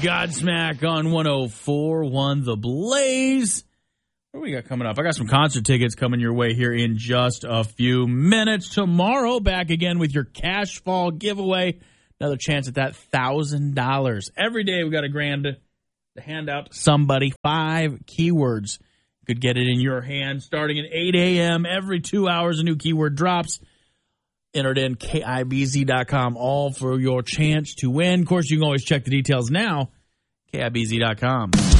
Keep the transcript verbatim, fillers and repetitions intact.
Godsmack on one oh four one The Blaze. What do we got coming up? I got some concert tickets coming your way here in just a few minutes. Tomorrow, back again with your Cash Fall giveaway. Another chance at that one thousand dollars. Every day we got a grand to hand out to somebody. Five keywords. You could get it in your hand starting at eight a.m. Every two hours a new keyword drops. Entered in K I B Z dot com, all for your chance to win. Of course, you can always check the details now, K I B Z dot com.